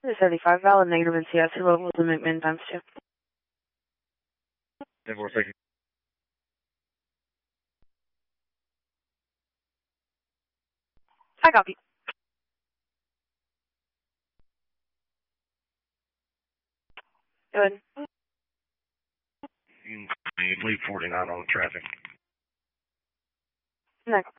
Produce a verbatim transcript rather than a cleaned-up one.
seventy-five, valid negative in C S, level to McMinn times two. ten four, thank you. I copy. Good. You leave forty-nine on the traffic. Next.